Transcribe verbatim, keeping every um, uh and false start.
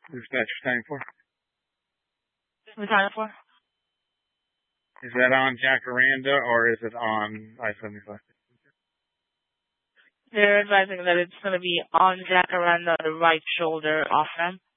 Dispatch time for? What's that for? Is that on Jacaranda or is it on I seventy-five? They're advising that it's going to be on Jacaranda, the right shoulder off ramp.